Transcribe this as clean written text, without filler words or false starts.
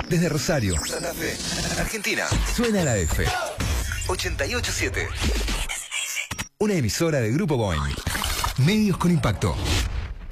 Desde Rosario, Santa Fe, Argentina, suena la F. 88.7. Una emisora de Grupo Boing. Medios con impacto.